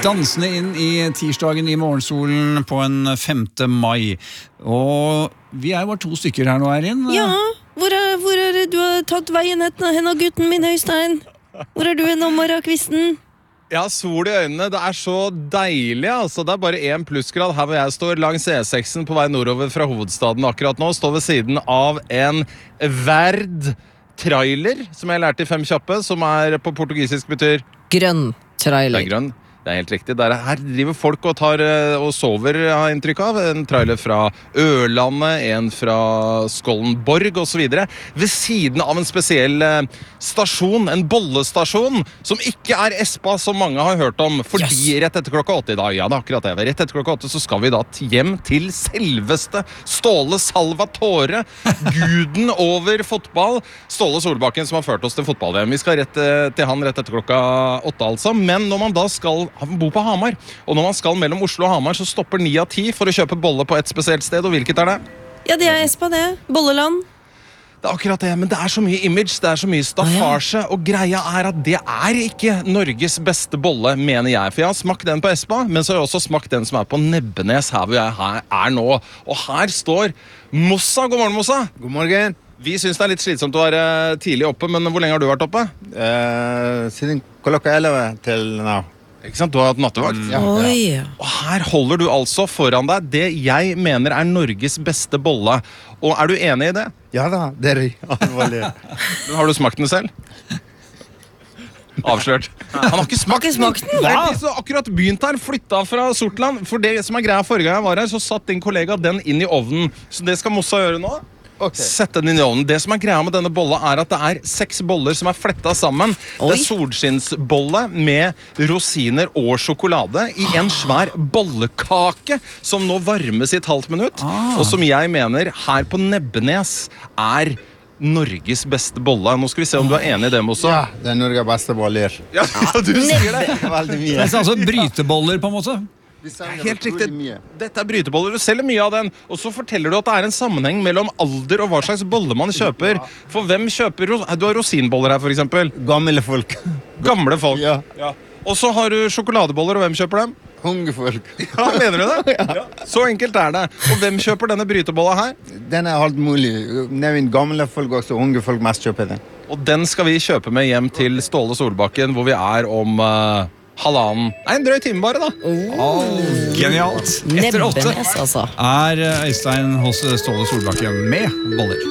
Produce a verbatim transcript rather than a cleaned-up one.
dansende inn i tirsdagen i morgensolen på en femte mai. Og vi er bare to stykker her nå, Erin. Ja, hvor er, hvor er det du har tatt veien hen av gutten min, Øystein? Hvor er du nå, morgenkvisten? Ja, sol i øynene. Det er så deilig, altså. Det er bare én plussgrad her hvor jeg står langs E seks-en på vei nordover fra hovedstaden akkurat nå. Står ved siden av en Verd trailer, som jeg lærte i fem kjappe, som er på portugisisk betyr grønn trailer. Det er grønn. Det er helt riktig. Der, her driver folk og, tar, og sover, har jeg inntrykk av. En trailer fra Ørlandet, en fra Skollenborg og så videre. Ved siden av en spesiell stasjon, en bollestasjon, som ikke er Espa, som mange har hørt om. Fordi yes. rett etter klokka åtte i dag, ja det er akkurat det, rett etter klokka åtte så skal vi da hjem til selveste Ståle Salvatore, guden over fotball. Ståle Solbakken som har ført oss til fotball-V M. Vi skal rett til han rett etter klokka åtte altså. Men når man da skal Han bor på Hamar, og når man skal mellom Oslo og Hamar så stopper ni av ti for å kjøpe bolle på et spesielt sted, og hvilket er det? Ja, det er Espa det, Bolleland. Det er akkurat det, men det er så mye image, det er så mye staffasje, og greia er at det er ikke Norges beste bolle, mener jeg, for jeg har smakt den på Espa, men så har jeg også smakt den som er på Nebbenes, her hvor jeg her er nå, og her står Mossa. God morgen, Mossa. God morgen. Vi synes det er litt slitsomt å være tidlig oppe, men hvor lenge har du vært oppe? Uh, siden klokka elleve til nå. Ikke sant? Du har hatt nattevakt. Ja. Oi. Og her holder du altså foran deg det jeg mener er Norges beste bolle. Og er du enig i det? Ja da, det er alvorlig. Men har du smakt den selv? Avslørt. Han har ikke smakt, ikke smakt den. Wow. Så akkurat begynt her, flytta fra Sortland. For det som er greia forrige gang jeg var her, så satt din kollega den inn i ovnen. Så det skal Mossa gjøre nå. Okay. Sette den inn i ovnen. Det som er greia med denne bolla er at det er seks boller som er flettet sammen. Oi. Det er solskinnsbolle med rosiner og sjokolade i en svær bollekake som nå varmes i et halvt minutt. Ah. Og som jeg mener her på Nebbenes er Norges beste bolle. Nå skal vi se om du er enig i det, Mossa. Ja, det er Norges beste boller. Ja, du sier det. Veldig Det mye. er altså bryteboller på en måte. Helt riktig. Dette er bryteboller. Du selger mye av den. Og så forteller du at det er en sammenheng mellom alder og hva slags bolle man kjøper. For hvem kjøper ros- Du har rosinboller her, for eksempel. Gamle folk. Gamle folk. Ja. Ja. Og så har du sjokoladeboller, og hvem kjøper dem? Unge folk. Ja, mener du det? Ja. Så enkelt er det. Og hvem kjøper denne brytebolla her? Den er alt mulig. Nevn gamle folk også, unge folk mest kjøper den. Og den skal vi kjøpe med hjem til Ståle Solbakken, hvor vi er om uh, halvannen. Nei, en drøy time bare, da. Oh, genialt. Etter åtte Nebbenes, altså. er Øystein hos Ståle Solbakken med boller.